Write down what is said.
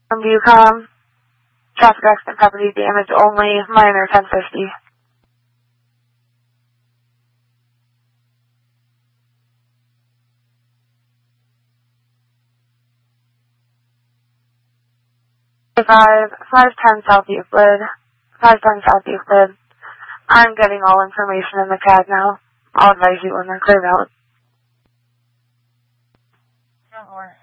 From Viewcom, traffic accident, property damage only, minor 1050. Five 510 South Euclid, 510 South Euclid. I'm getting all information in the CAD now. I'll advise you when they're cleared out. Don't worry.